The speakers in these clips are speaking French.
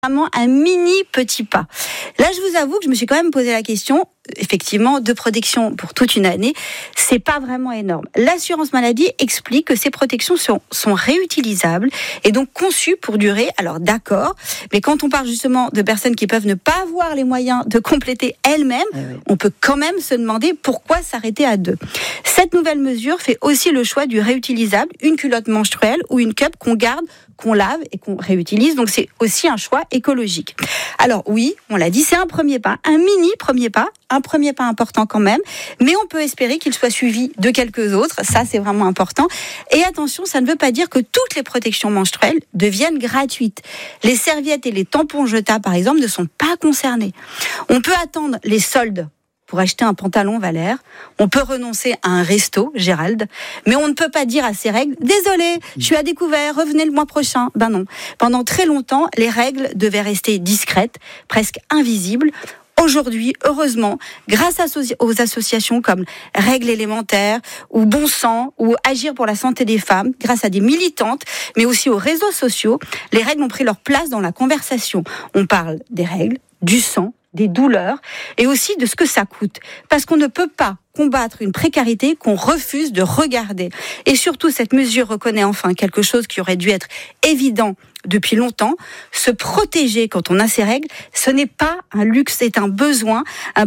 Vraiment un mini petit pas. Là, je vous avoue que je me suis quand même posé la question, effectivement, de protection pour toute une année, c'est pas vraiment énorme. L'assurance maladie explique que ces protections sont réutilisables et donc conçues pour durer. Alors d'accord, mais quand on parle justement de personnes qui peuvent ne pas avoir les moyens de compléter elles-mêmes, on peut quand même se demander pourquoi s'arrêter à 2. Cette nouvelle mesure fait aussi le choix du réutilisable, une culotte menstruelle ou une cup qu'on garde, qu'on lave et qu'on réutilise. Donc c'est aussi un choix écologique. Alors oui, on l'a dit, c'est un premier pas, un premier pas important quand même, mais on peut espérer qu'il soit suivi de quelques autres. Ça, c'est vraiment important. Et attention, ça ne veut pas dire que toutes les protections menstruelles deviennent gratuites. Les serviettes et les tampons jetables, par exemple, ne sont pas concernés. On peut attendre les soldes pour acheter un pantalon Valère. On peut renoncer à un resto, Gérald, mais on ne peut pas dire à ces règles, désolé, je suis à découvert, revenez le mois prochain. Ben non. Pendant très longtemps, les règles devaient rester discrètes, presque invisibles. Aujourd'hui, heureusement, grâce aux associations comme Règles élémentaires ou Bon Sang ou Agir pour la santé des femmes, grâce à des militantes, mais aussi aux réseaux sociaux, les règles ont pris leur place dans la conversation. On parle des règles, du sang, des douleurs et aussi de ce que ça coûte. Parce qu'on ne peut pas combattre une précarité qu'on refuse de regarder. Et surtout, cette mesure reconnaît enfin quelque chose qui aurait dû être évident depuis longtemps. Se protéger quand on a ces règles, ce n'est pas un luxe, c'est un besoin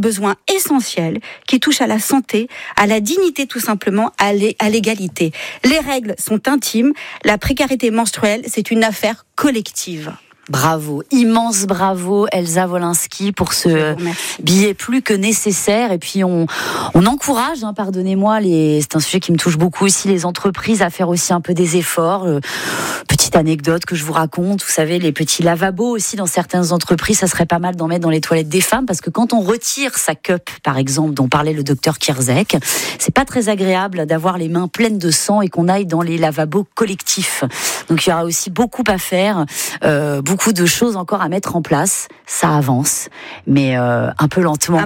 essentiel qui touche à la santé, à la dignité tout simplement, à l'égalité. Les règles sont intimes, la précarité menstruelle, c'est une affaire collective. Bravo, immense bravo Elsa Wolinski pour ce billet plus que nécessaire. Et puis on encourage, pardonnez-moi, c'est un sujet qui me touche beaucoup aussi, les entreprises à faire aussi un peu des efforts. Petite anecdote que je vous raconte, vous savez, les petits lavabos aussi dans certaines entreprises, ça serait pas mal d'en mettre dans les toilettes des femmes, parce que quand on retire sa cup, par exemple, dont parlait le docteur Kierzek, c'est pas très agréable d'avoir les mains pleines de sang et qu'on aille dans les lavabos collectifs. Donc il y aura aussi beaucoup à faire, beaucoup de choses encore à mettre en place. Ça avance, mais un peu lentement.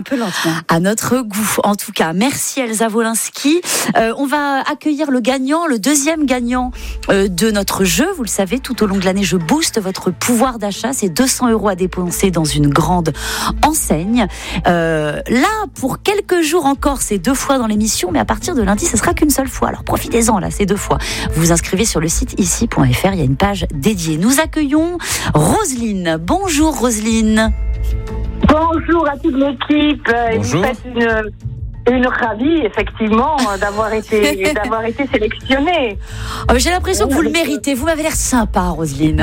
À notre goût. En tout cas, merci Elsa Wolinski. On va accueillir le deuxième gagnant de notre jeu. Vous le savez, tout au long de l'année, je booste votre pouvoir d'achat. C'est 200 € à dépenser dans une grande enseigne. Là, pour quelques jours encore, c'est 2 fois dans l'émission, mais à partir de lundi, ce sera qu'une seule fois. Alors profitez-en, là, c'est 2 fois. Vous vous inscrivez sur le site ici.fr, il y a une page dédiée. Nous accueillons Roselyne. Bonjour Roselyne. Bonjour à toute l'équipe. Bonjour. Vous faites une ravie, effectivement, d'avoir été sélectionnée. J'ai l'impression que vous le méritez. Vous m'avez l'air sympa, Roselyne.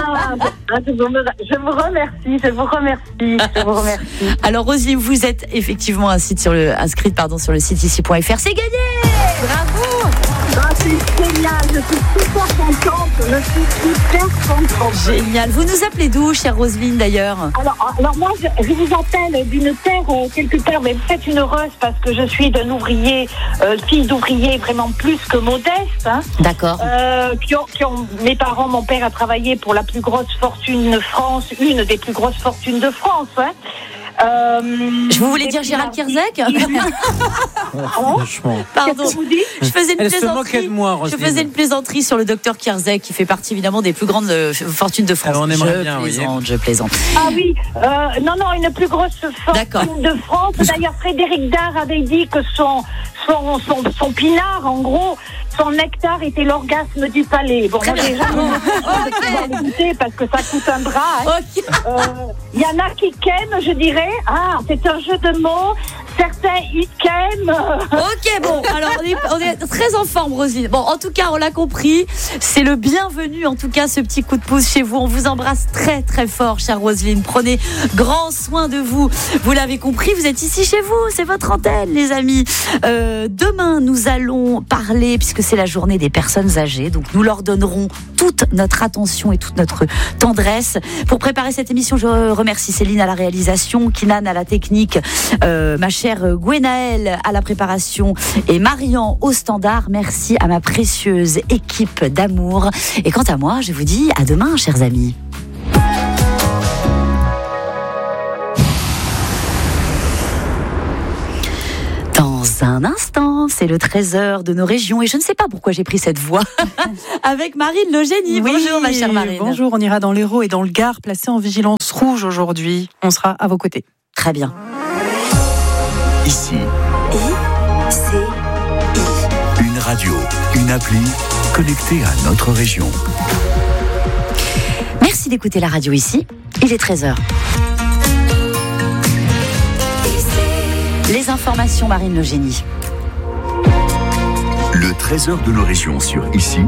Je vous remercie. Alors, Roselyne, vous êtes effectivement inscrite sur le site ici.fr. C'est gagné! Bravo! C'est génial, je suis super contente. Génial. Vous nous appelez d'où, chère Roselyne, d'ailleurs? Alors moi, je vous appelle d'une terre, quelque part, mais peut-être une heureuse, parce que je suis d'un ouvrier, fille d'ouvrier vraiment plus que modeste. D'accord. Mes parents, mon père a travaillé pour la plus grosse fortune de France, une des plus grosses fortunes de France. Je vous voulais dire Gérald Kierzek. Franchement. Pardon. Je faisais une Elle se plaisanterie. moquait de moi, Roselyne. Je faisais une plaisanterie sur le docteur Kierzek, qui fait partie évidemment des plus grandes fortunes de France. Alors on aimerait bien, Je plaisante. Ah oui, non, une plus grosse fortune de France. D'ailleurs, Frédéric Dard avait dit que son pinard, en gros, son nectar était l'orgasme du palais. Bon, moi, j'ai jamais goûté parce que ça coûte un bras. Il y en a qui qu'aiment, je dirais. Ah, c'est un jeu de mots. Certains, ils qu'aiment. Ok, bon, alors on est très en forme, Roselyne. Bon, en tout cas, on l'a compris. C'est le bienvenu, en tout cas, ce petit coup de pouce chez vous. On vous embrasse très, très fort, chère Roselyne. Prenez grand soin de vous. Vous l'avez compris, vous êtes ici chez vous. C'est votre antenne, les amis. Demain, nous allons parler, puisque c'est la journée des personnes âgées. Donc, nous leur donnerons toute notre attention et toute notre tendresse. Pour préparer cette émission, je remercie Céline à la réalisation, Kinan à la technique, ma chère Gwenaëlle à la préparation et Marian au standard. Merci à ma précieuse équipe d'amour. Et quant à moi, je vous dis à demain, chers amis. Dans Dans un instant, c'est le trésor de nos régions et je ne sais pas pourquoi j'ai pris cette voix avec Marine Logénie. Oui, bonjour ma chère Marine. Bonjour, on ira dans l'Hérault et dans le Gard, placés en vigilance rouge aujourd'hui. On sera à vos côtés. Très bien. Ici. Une radio, une appli connectée à notre région. Merci d'écouter la radio ici. Il est 13h. Les informations, Marine Logénie. Le trésor de nos régions sur Ici.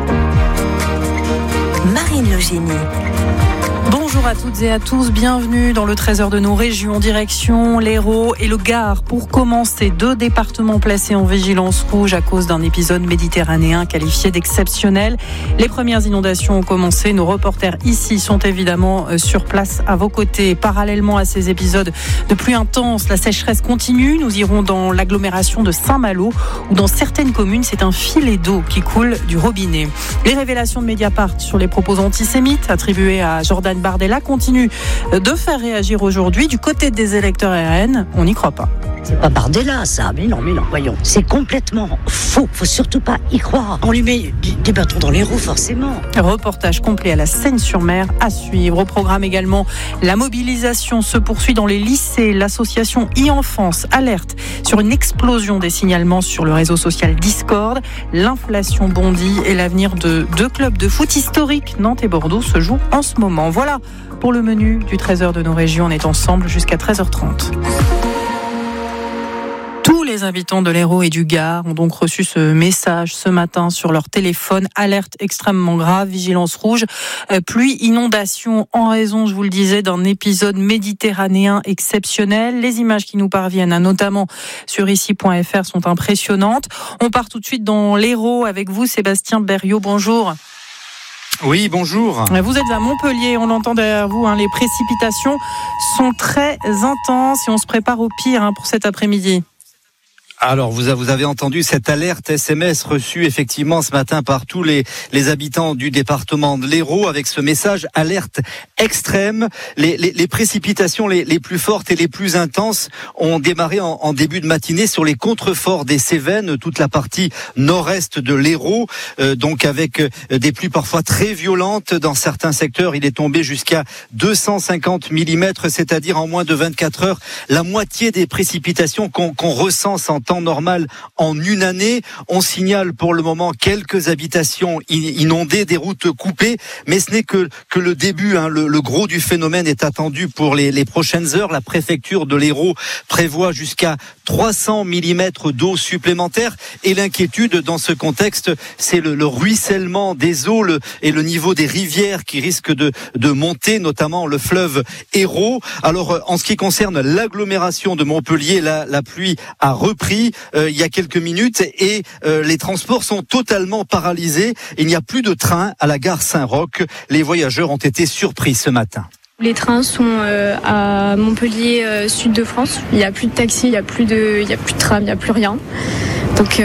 Marine Logénie. Bonjour à toutes et à tous, bienvenue dans le trésor de nos régions, direction l'Hérault et le Gard. Pour commencer, 2 départements placés en vigilance rouge à cause d'un épisode méditerranéen qualifié d'exceptionnel. Les premières inondations ont commencé, nos reporters ici sont évidemment sur place à vos côtés. Parallèlement à ces épisodes de pluie intense, la sécheresse continue. Nous irons dans l'agglomération de Saint-Malo où dans certaines communes, c'est un filet d'eau qui coule du robinet. Les révélations de Mediapart sur les propos antisémites attribués à Jordan Bardella continue de faire réagir aujourd'hui. Du côté des électeurs RN, on n'y croit pas. C'est pas Bardella, ça. Mais non, voyons. C'est complètement faux. Faut surtout pas y croire. On lui met des bâtons dans les roues, forcément. Reportage complet à la Seine-sur-Mer à suivre. Au programme également, la mobilisation se poursuit dans les lycées. L'association e-enfance alerte sur une explosion des signalements sur le réseau social Discord. L'inflation bondit et l'avenir de 2 clubs de foot historiques, Nantes et Bordeaux, se joue en ce moment. Voilà pour le menu du trésor de nos régions. On est ensemble jusqu'à 13h30. Tous les habitants de l'Hérault et du Gard ont donc reçu ce message ce matin sur leur téléphone. Alerte extrêmement grave, vigilance rouge, pluie, inondation en raison, je vous le disais, d'un épisode méditerranéen exceptionnel. Les images qui nous parviennent, notamment sur ici.fr, sont impressionnantes. On part tout de suite dans l'Hérault avec vous, Sébastien Berriot. Bonjour. Oui, bonjour. Vous êtes à Montpellier, on l'entend derrière vous, les précipitations sont très intenses et on se prépare au pire pour cet après-midi. Alors, vous avez entendu cette alerte SMS reçue effectivement ce matin par tous les habitants du département de l'Hérault avec ce message alerte extrême. Les précipitations les plus fortes et les plus intenses ont démarré en début de matinée sur les contreforts des Cévennes, toute la partie nord-est de l'Hérault, donc avec des pluies parfois très violentes. Dans certains secteurs, il est tombé jusqu'à 250 mm, c'est-à-dire en moins de 24 heures, la moitié des précipitations qu'on recense en temps normal en une année. On signale pour le moment quelques habitations inondées, des routes coupées, mais ce n'est que le début. Le gros du phénomène est attendu pour les prochaines heures. La préfecture de l'Hérault prévoit jusqu'à 300 mm d'eau supplémentaire. Et l'inquiétude dans ce contexte, c'est le ruissellement des eaux et le niveau des rivières qui risquent de monter, notamment le fleuve Hérault. Alors, en ce qui concerne l'agglomération de Montpellier, la pluie a repris il y a quelques minutes et les transports sont totalement paralysés. Il n'y a plus de train à la gare Saint-Roch. Les voyageurs ont été surpris ce matin. Les trains sont à Montpellier, sud de France. Il n'y a plus de taxi, il n'y a plus de tram, il n'y a plus rien. Donc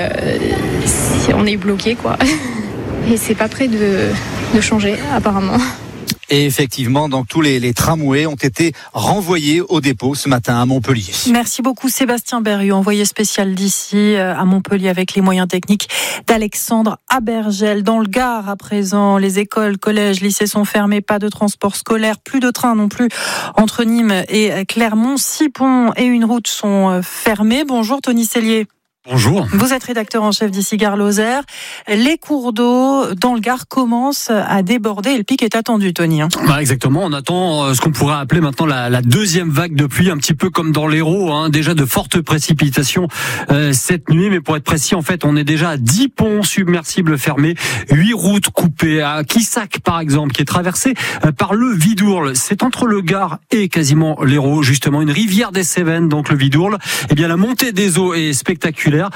on est bloqué, quoi. Et c'est pas prêt de changer, apparemment. Et effectivement, donc tous les tramways ont été renvoyés au dépôt ce matin à Montpellier. Merci beaucoup Sébastien Berriot, envoyé spécial d'ici à Montpellier avec les moyens techniques d'Alexandre Abergel. Dans le Gard à présent, les écoles, collèges, lycées sont fermés, pas de transport scolaire, plus de train non plus entre Nîmes et Clermont. 6 ponts et une route sont fermés. Bonjour Tony Cellier. Bonjour. Vous êtes rédacteur en chef d'ici Gard-Lozère. Les cours d'eau dans le Gard commencent à déborder et le pic est attendu, Tony. Exactement, on attend ce qu'on pourrait appeler maintenant la deuxième vague de pluie, un petit peu comme dans l'Hérault, déjà de fortes précipitations cette nuit, mais pour être précis, en fait, on est déjà à 10 ponts submersibles fermés, 8 routes coupées, à Quissac par exemple, qui est traversée par le Vidourle. C'est entre le Gard et quasiment l'Hérault, justement, une rivière des Cévennes, donc le Vidourle. Eh bien, la montée des eaux est spectaculaire. spectaculaire.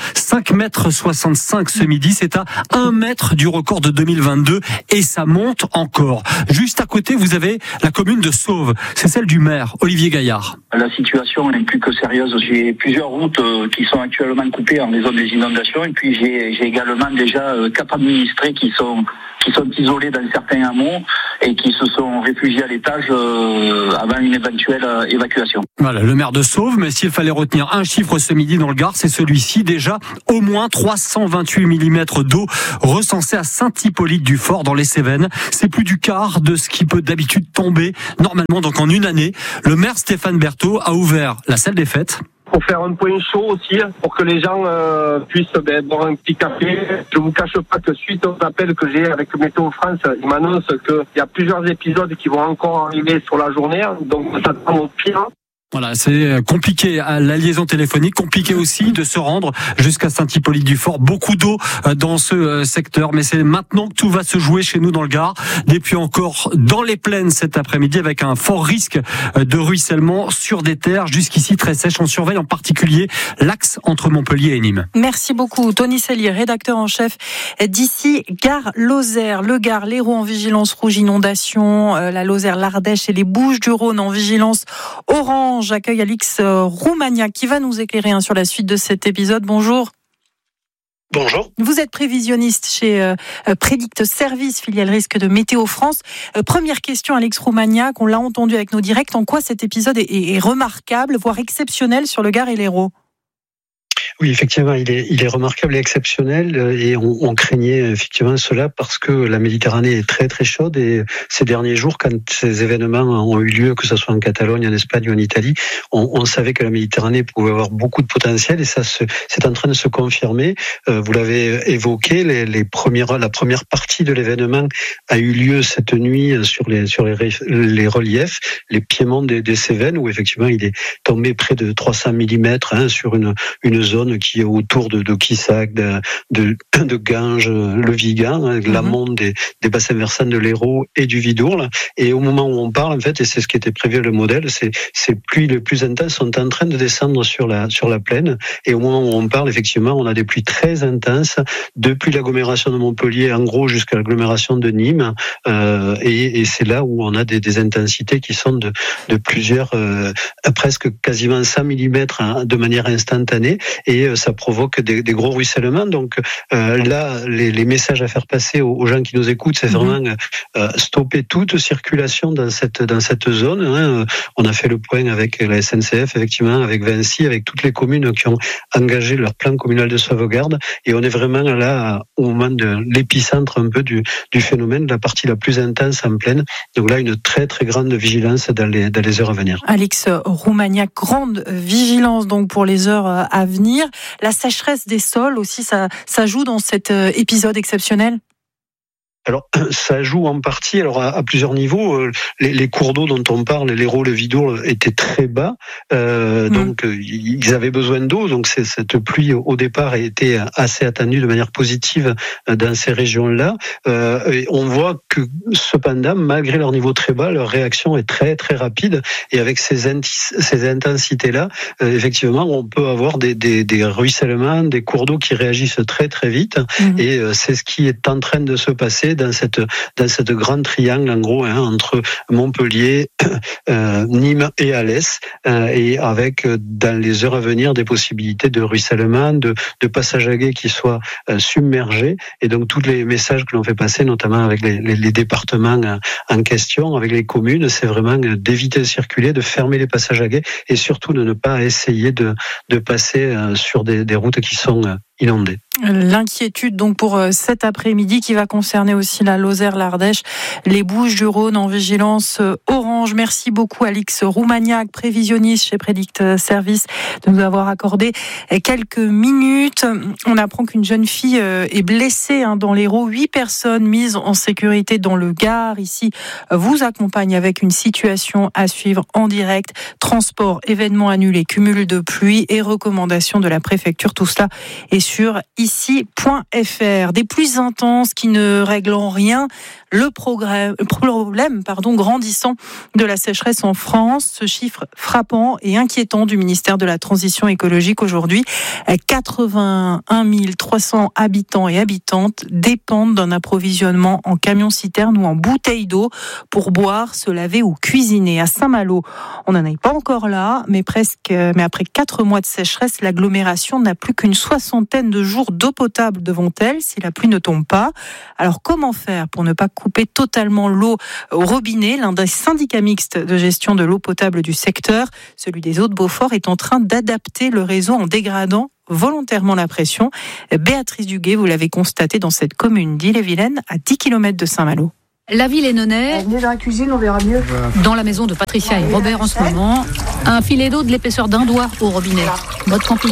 5,65 m ce midi. C'est à 1 mètre du record de 2022 et ça monte encore. Juste à côté, vous avez la commune de Sauve. C'est celle du maire, Olivier Gaillard. La situation est plus que sérieuse. J'ai plusieurs routes qui sont actuellement coupées en raison des inondations et puis j'ai également déjà 4 administrés qui sont isolés dans certains hameaux et qui se sont réfugiés à l'étage avant une éventuelle évacuation. Voilà, le maire de Sauve, mais s'il fallait retenir un chiffre ce midi dans le Gard, c'est celui-ci. Déjà, au moins 328 mm d'eau recensés à Saint-Hippolyte-du-Fort dans les Cévennes. C'est plus du quart de ce qui peut d'habitude tomber normalement. Donc en une année, le maire Stéphane Berthaud a ouvert la salle des fêtes. Pour faire un point chaud aussi, pour que les gens puissent boire un petit café. Je vous cache pas que suite aux appels que j'ai avec Météo France, ils m'annoncent qu'il y a plusieurs épisodes qui vont encore arriver sur la journée, donc ça s'attend au pire. Voilà, c'est compliqué, la liaison téléphonique, compliqué aussi de se rendre jusqu'à Saint-Hippolyte-du-Fort. Beaucoup d'eau dans ce secteur, mais c'est maintenant que tout va se jouer chez nous dans le Gard. Des pluies encore dans les plaines cet après-midi avec un fort risque de ruissellement sur des terres jusqu'ici très sèches. On surveille en particulier l'axe entre Montpellier et Nîmes. Merci beaucoup. Tony Cellier, rédacteur en chef d'ici Gare Lozère. Le Gard, l'Hérault en vigilance rouge inondation, la Lozère, l'Ardèche et les Bouches-du-Rhône en vigilance orange. J'accueille Alix Roumaniac qui va nous éclairer sur la suite de cet épisode. Bonjour. Bonjour. Vous êtes prévisionniste chez Prédict Service, filiale risque de Météo France. Première question, Alix Roumaniac, on l'a entendu avec nos directs. En quoi cet épisode est remarquable, voire exceptionnel sur le Gard et l'Hérault ? Oui, effectivement, il est remarquable et exceptionnel et on craignait effectivement cela parce que la Méditerranée est très très chaude et ces derniers jours, quand ces événements ont eu lieu, que ce soit en Catalogne, en Espagne ou en Italie, on savait que la Méditerranée pouvait avoir beaucoup de potentiel et ça c'est en train de se confirmer. Vous l'avez évoqué, la première partie de l'événement a eu lieu cette nuit sur les reliefs, les piémonts des Cévennes où effectivement il est tombé près de 300 mm sur une zone qui est autour de Quissac, de Ganges, le Vigan, l'amont des bassins versants de l'Hérault et du Vidourle. Et au moment où on parle, en fait, et c'est ce qui était prévu le modèle, ces pluies les plus intenses sont en train de descendre sur la plaine. Et au moment où on parle, effectivement, on a des pluies très intenses depuis l'agglomération de Montpellier, en gros, jusqu'à l'agglomération de Nîmes. Et c'est là où on a des intensités qui sont de plusieurs, presque quasiment 100 mm de manière instantanée. Et ça provoque des gros ruissellements. Donc là, les messages à faire passer aux gens qui nous écoutent, c'est vraiment stopper toute circulation dans cette zone. On a fait le point avec la SNCF, effectivement, avec Vinci, avec toutes les communes qui ont engagé leur plan communal de sauvegarde. Et on est vraiment là au moment de l'épicentre un peu du phénomène, la partie la plus intense en plaine. Donc là, une très très grande vigilance dans les heures à venir. Alix Roumaniac, grande vigilance donc pour les heures à venir. La sécheresse des sols aussi, ça joue dans cet épisode exceptionnel ? Alors, ça joue en partie, alors à plusieurs niveaux. Les cours d'eau dont on parle, l'Hérault, le Vidourle, étaient très bas, donc ils avaient besoin d'eau. Donc cette pluie au départ était assez attendue de manière positive dans ces régions-là. Et on voit que cependant, malgré leur niveau très bas, leur réaction est très très rapide. Et avec ces intensités-là, effectivement, on peut avoir des ruissellements, des cours d'eau qui réagissent très très vite. Et c'est ce qui est en train de se passer dans cette grande triangle en gros entre Montpellier, Nîmes et Alès, et avec dans les heures à venir des possibilités de ruissellement, de passage à gué qui soient submergés. Et donc tous les messages que l'on fait passer, notamment avec les départements en question, avec les communes, c'est vraiment d'éviter de circuler, de fermer les passages à gué et surtout de ne pas essayer de passer sur des routes qui sont inondées. L'inquiétude donc pour cet après-midi qui va concerner aussi la Lozère, l'Ardèche, les Bouches-du-Rhône en vigilance orange. Merci beaucoup Alix Roumaniac, prévisionniste chez Prédict Service, de nous avoir accordé quelques minutes. On apprend qu'une jeune fille est blessée dans l'Hérault. 8 personnes mises en sécurité dans le Gard. Ici, vous accompagne avec une situation à suivre en direct. Transport, événements annulés, cumul de pluie et recommandations de la préfecture. Tout cela est sur ici.fr. Des pluies intenses qui ne règlent en rien le problème grandissant de la sécheresse en France. Ce chiffre frappant et inquiétant du ministère de la Transition écologique aujourd'hui, 81 300 habitants et habitantes dépendent d'un approvisionnement en camions-citernes ou en bouteilles d'eau pour boire, se laver ou cuisiner. À Saint-Malo, on n'en est pas encore là, mais après 4 mois de sécheresse, l'agglomération n'a plus qu'une 60aine de jours d'eau potable devant elle si la pluie ne tombe pas. Alors comment faire pour ne pas couper totalement l'eau au robinet? L'un des syndicats mixtes de gestion de l'eau potable du secteur, celui des Hauts-de-Beaufort, est en train d'adapter le réseau en dégradant volontairement la pression. Béatrice Duguet, vous l'avez constaté dans cette commune d'Ille-et-Vilaine, à 10 km de Saint-Malo. La Ville-et-Nonais, venez dans la cuisine, on verra mieux. Dans la maison de Patricia et Robert en ce moment, un filet d'eau de l'épaisseur d'un doigt au robinet. Mode camping.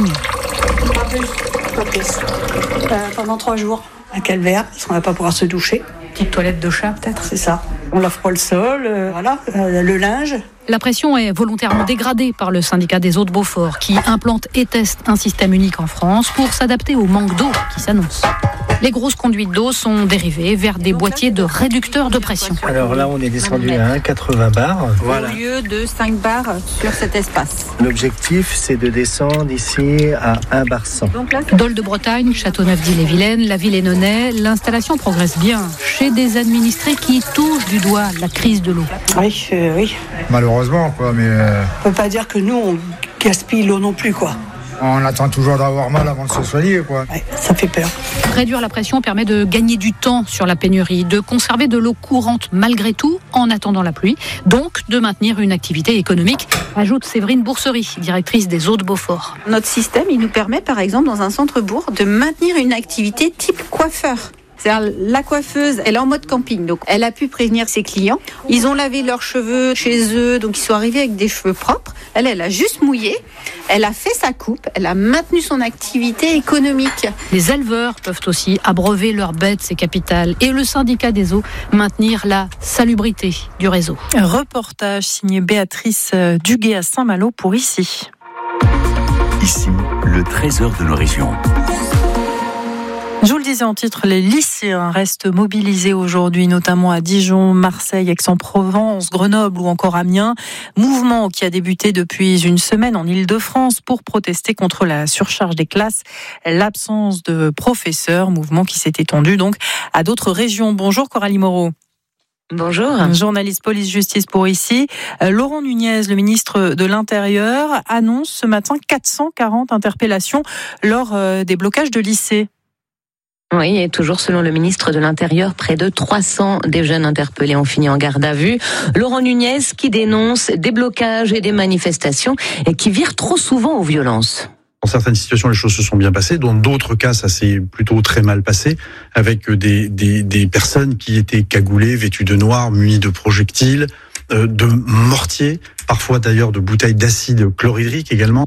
Pas plus. Pendant 3 jours. Un calvaire, parce qu'on va pas pouvoir se doucher. Petite toilette de chat peut-être. C'est ça. On lave pas le sol, le linge. La pression est volontairement dégradée par le syndicat des Hauts-de-Beaufort qui implante et teste un système unique en France pour s'adapter au manque d'eau qui s'annonce. Les grosses conduites d'eau sont dérivées vers des boîtiers de réducteurs de pression. Alors là, on est descendu à 1,80 bar. Voilà. Au lieu de 5 bars sur cet espace. L'objectif, c'est de descendre ici à 1 bar 100. Dole de Bretagne, Châteauneuf-d'Ille-et-Vilaine, la Ville-et-Nonais, l'installation progresse bien chez des administrés qui touchent du doigt la crise de l'eau. Oui. Malheureusement, quoi, mais... On peut pas dire que nous, on gaspille l'eau non plus, quoi. On attend toujours d'avoir mal avant de se soigner, quoi. Ouais, ça fait peur. Réduire la pression permet de gagner du temps sur la pénurie, de conserver de l'eau courante malgré tout en attendant la pluie, donc de maintenir une activité économique, ajoute Séverine Boursery, directrice des Hauts-de-Beaufort. Notre système, il nous permet par exemple dans un centre-bourg de maintenir une activité type coiffeur. C'est-à-dire la coiffeuse, elle est en mode camping, donc elle a pu prévenir ses clients. Ils ont lavé leurs cheveux chez eux, donc ils sont arrivés avec des cheveux propres. Elle a juste mouillé, elle a fait sa coupe, elle a maintenu son activité économique. Les éleveurs peuvent aussi abreuver leurs bêtes, c'est capital. Et le syndicat des eaux, maintenir la salubrité du réseau. Reportage signé Béatrice Duguet à Saint-Malo pour Ici. Ici, le trésor de nos régions. Je vous le disais en titre, les lycéens restent mobilisés aujourd'hui, notamment à Dijon, Marseille, Aix-en-Provence, Grenoble ou encore Amiens. Mouvement qui a débuté depuis une semaine en Île-de-France pour protester contre la surcharge des classes, l'absence de professeurs, mouvement qui s'est étendu donc à d'autres régions. Bonjour Coralie Moreau. Bonjour. Journaliste police-justice pour Ici. Laurent Nunez, le ministre de l'Intérieur, annonce ce matin 440 interpellations lors des blocages de lycées. Oui, et toujours selon le ministre de l'Intérieur, près de 300 des jeunes interpellés ont fini en garde à vue. Laurent Nunez qui dénonce des blocages et des manifestations et qui virent trop souvent aux violences. Dans certaines situations, les choses se sont bien passées. Dans d'autres cas, ça s'est plutôt très mal passé, avec des personnes qui étaient cagoulées, vêtues de noir, munies de projectiles, de mortiers, parfois d'ailleurs de bouteilles d'acide chlorhydrique également.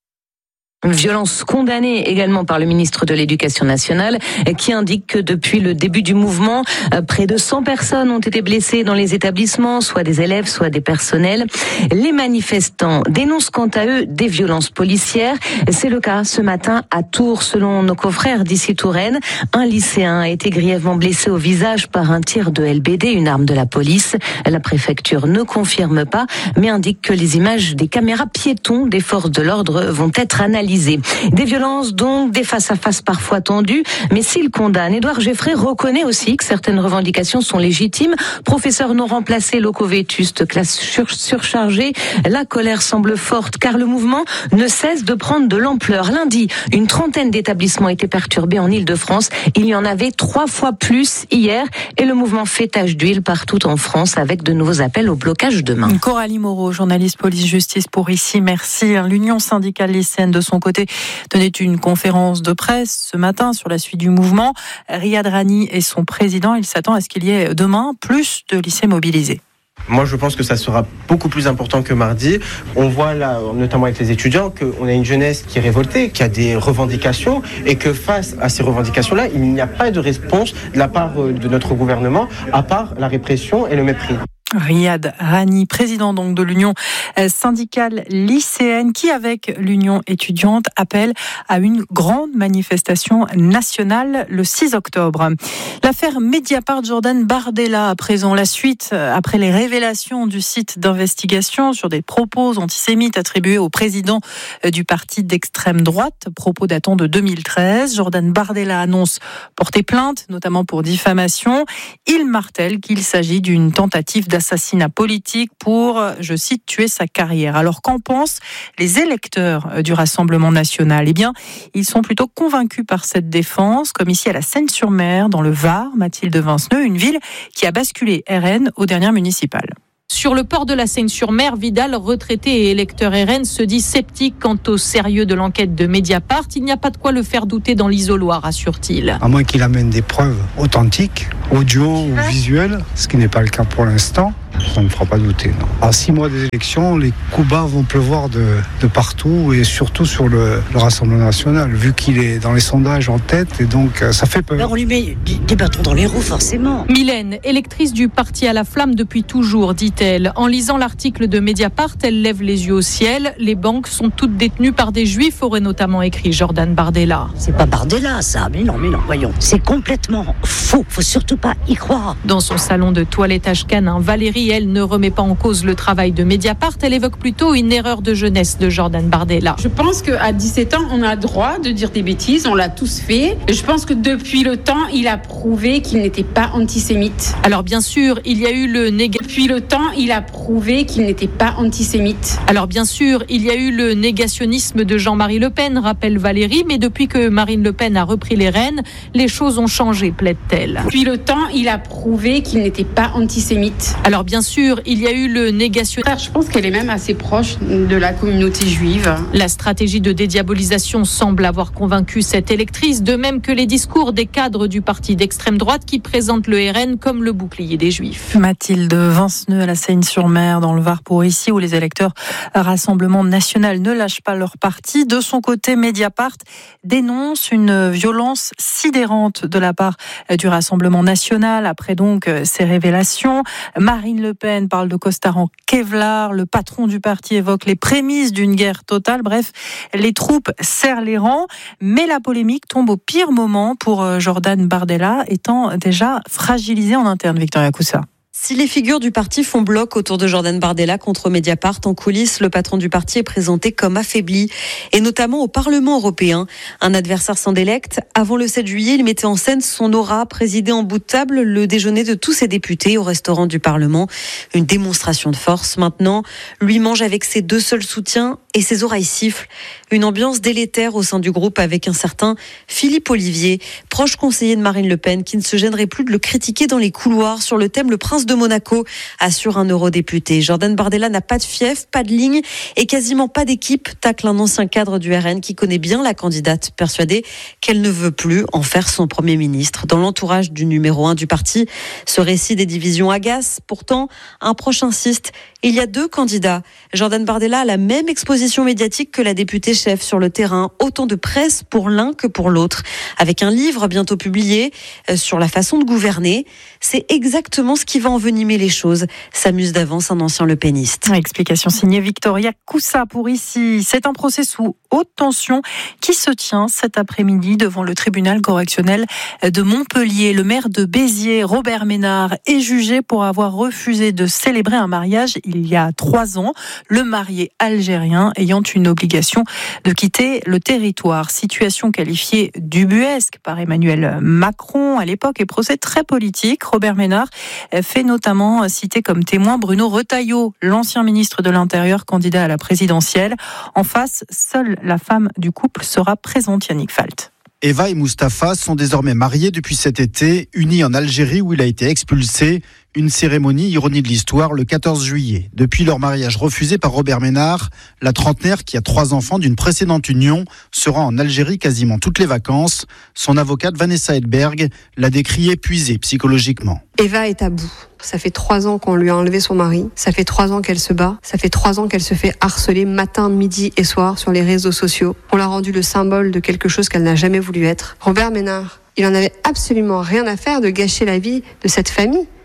Une violence condamnée également par le ministre de l'Éducation nationale qui indique que depuis le début du mouvement, près de 100 personnes ont été blessées dans les établissements, soit des élèves, soit des personnels. Les manifestants dénoncent quant à eux des violences policières. C'est le cas ce matin à Tours, selon nos confrères d'ici Touraine. Un lycéen a été grièvement blessé au visage par un tir de LBD, une arme de la police. La préfecture ne confirme pas, mais indique que les images des caméras piétons des forces de l'ordre vont être analysées. Des violences donc, des face-à-face parfois tendues, mais s'il condamne, Édouard Geffray reconnaît aussi que certaines revendications sont légitimes. Professeurs non remplacés, locaux vétustes, classes surchargées, la colère semble forte car le mouvement ne cesse de prendre de l'ampleur. Lundi, une trentaine d'établissements étaient perturbés en Île-de-France. Il y en avait 3 fois plus hier et le mouvement fait tache d'huile partout en France avec de nouveaux appels au blocage demain. Coralie Moreau, journaliste police-justice pour Ici, merci. L'Union syndicale lycéenne de son côté tenait une conférence de presse ce matin sur la suite du mouvement. Riyad Rani est son président. Il s'attend à ce qu'il y ait demain plus de lycées mobilisés. Moi, je pense que ça sera beaucoup plus important que mardi. On voit là, notamment avec les étudiants, qu'on a une jeunesse qui est révoltée, qui a des revendications et que face à ces revendications-là, il n'y a pas de réponse de la part de notre gouvernement, à part la répression et le mépris. Riyad Rani, président donc de l'Union syndicale lycéenne, qui avec l'Union étudiante appelle à une grande manifestation nationale le 6 octobre. L'affaire Mediapart, Jordan Bardella à présent, la suite après les révélations du site d'investigation sur des propos antisémites attribués au président du parti d'extrême droite, propos datant de 2013. Jordan Bardella annonce porter plainte, notamment pour diffamation. Il martèle qu'il s'agit d'une tentative d'assassinat politique pour, je cite, tuer sa carrière. Alors qu'en pensent les électeurs du Rassemblement national ? Eh bien, ils sont plutôt convaincus par cette défense, comme ici à la Seine-sur-Mer, dans le Var, Mathilde Vinceneux, une ville qui a basculé RN aux dernières municipales. Sur le port de la Seine-sur-Mer, Vidal, retraité et électeur RN, se dit sceptique quant au sérieux de l'enquête de Mediapart. Il n'y a pas de quoi le faire douter dans l'isoloir, rassure-t-il. À moins qu'il amène des preuves authentiques, audio ou visuelles, ce qui n'est pas le cas pour l'instant, ça ne me fera pas douter. Non. À 6 mois des élections, les coups bas vont pleuvoir de partout et surtout sur le Rassemblement national, vu qu'il est dans les sondages en tête et donc ça fait peur. Alors on lui met des bâtons dans les roues forcément. Mylène, électrice du parti à la flamme depuis toujours, dit-elle. En lisant l'article de Mediapart, elle lève les yeux au ciel. Les banques sont toutes détenues par des juifs, aurait notamment écrit Jordan Bardella. C'est pas Bardella ça, mais non, voyons. C'est complètement faux, faut surtout pas y croire. Dans son salon de toilettage canin, Valérie, elle, ne remet pas en cause le travail de Mediapart. Elle évoque plutôt une erreur de jeunesse de Jordan Bardella. Je pense qu'à 17 ans, on a le droit de dire des bêtises, on l'a tous fait. Je pense que depuis le temps, il a prouvé qu'il n'était pas antisémite. Alors bien sûr, il y a eu le négationnisme de Jean-Marie Le Pen, rappelle Valérie, mais depuis que Marine Le Pen a repris les rênes, les choses ont changé, plaide-t-elle. Depuis le temps, il a prouvé qu'il n'était pas antisémite. Alors bien sûr, il y a eu le négationnisme. Je pense qu'elle est même assez proche de la communauté juive. La stratégie de dédiabolisation semble avoir convaincu cette électrice, de même que les discours des cadres du parti d'extrême droite qui présentent le RN comme le bouclier des juifs. Mathilde Vinceneux à la Seine-sur-Mer, dans le Var, pour ici, où les électeurs Rassemblement national ne lâchent pas leur parti. De son côté, Mediapart dénonce une violence sidérante de la part du Rassemblement national après donc ces révélations. Marine Le Pen parle de costard en Kevlar, le patron du parti évoque les prémices d'une guerre totale. Bref, les troupes serrent les rangs, mais la polémique tombe au pire moment pour Jordan Bardella, étant déjà fragilisé en interne. Victoria Coussa. Si les figures du parti font bloc autour de Jordan Bardella contre Mediapart, en coulisses, le patron du parti est présenté comme affaibli, et notamment au Parlement européen. Un adversaire sans délect. Avant le 7 juillet, il mettait en scène son aura, présidé en bout de table le déjeuner de tous ses députés au restaurant du Parlement. Une démonstration de force. Maintenant, lui mange avec ses deux seuls soutiens et ses oreilles sifflent. Une ambiance délétère au sein du groupe avec un certain Philippe Ollivier, proche conseiller de Marine Le Pen, qui ne se gênerait plus de le critiquer dans les couloirs sur le thème Le Prince de Monaco, assure un eurodéputé. Jordan Bardella n'a pas de fief, pas de ligne et quasiment pas d'équipe, tacle un ancien cadre du RN qui connaît bien la candidate, persuadé qu'elle ne veut plus en faire son Premier ministre. Dans l'entourage du numéro 1 du parti, ce récit des divisions agace. Pourtant, un proche insiste, il y a 2 candidats. Jordan Bardella a la même exposition médiatique que la députée chef sur le terrain. Autant de presse pour l'un que pour l'autre. Avec un livre bientôt publié sur la façon de gouverner. C'est exactement ce qui va envenimer les choses, s'amuse d'avance un ancien lepéniste. Explication signée Victoria Coussa pour ici. C'est un procès sous haute tension qui se tient cet après-midi devant le tribunal correctionnel de Montpellier. Le maire de Béziers, Robert Ménard, est jugé pour avoir refusé de célébrer un mariage il y a 3 ans. Le marié algérien ayant une obligation de quitter le territoire. Situation qualifiée d'ubuesque par Emmanuel Macron à l'époque et procès très politique. Robert Ménard fait notamment citer comme témoin Bruno Retailleau, l'ancien ministre de l'Intérieur, candidat à la présidentielle. En face, seule la femme du couple sera présente, Yannick Falt. Eva et Mustapha sont désormais mariés depuis cet été, unis en Algérie où il a été expulsé. Une cérémonie, ironie de l'histoire, le 14 juillet. Depuis leur mariage refusé par Robert Ménard, la trentenaire qui a 3 enfants d'une précédente union se rend en Algérie quasiment toutes les vacances. Son avocate Vanessa Edberg l'a décrit épuisée psychologiquement. Eva est à bout. Ça fait 3 ans qu'on lui a enlevé son mari. Ça fait 3 ans qu'elle se bat. Ça fait 3 ans qu'elle se fait harceler matin, midi et soir sur les réseaux sociaux. On l'a rendu le symbole de quelque chose qu'elle n'a jamais voulu être. Robert Ménard, il en avait absolument rien à faire de gâcher la vie de cette famille.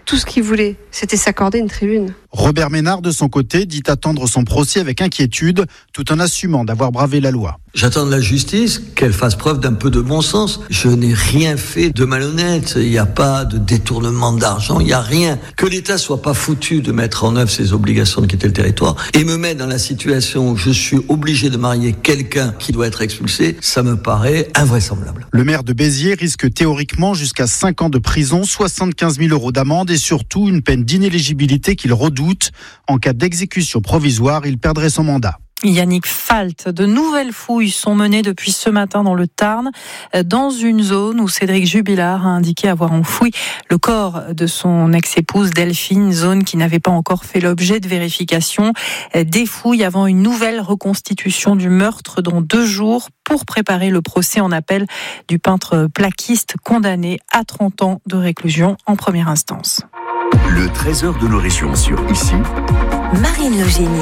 Tout ce qu'il voulait, c'était s'accorder une tribune. Robert Ménard, de son côté, dit attendre son procès avec inquiétude, tout en assumant d'avoir bravé la loi. J'attends de la justice qu'elle fasse preuve d'un peu de bon sens. Je n'ai rien fait de malhonnête. Il n'y a pas de détournement d'argent. Il n'y a rien. Que l'État soit pas foutu de mettre en œuvre ses obligations de quitter le territoire et me met dans la situation où je suis obligé de marier quelqu'un qui doit être expulsé, ça me paraît invraisemblable. Le maire de Béziers risque théoriquement jusqu'à 5 ans de prison, 75 000 € d'amende et surtout une peine d'inéligibilité qu'il redoute. En cas d'exécution provisoire, il perdrait son mandat. Yannick Falt, de nouvelles fouilles sont menées depuis ce matin dans le Tarn, dans une zone où Cédric Jubilard a indiqué avoir enfoui le corps de son ex-épouse Delphine, zone qui n'avait pas encore fait l'objet de vérification. Des fouilles avant une nouvelle reconstitution du meurtre dans 2 jours pour préparer le procès en appel du peintre plaquiste condamné à 30 ans de réclusion en première instance. Le trésor de nos régions sur Ici, Marine Logénie.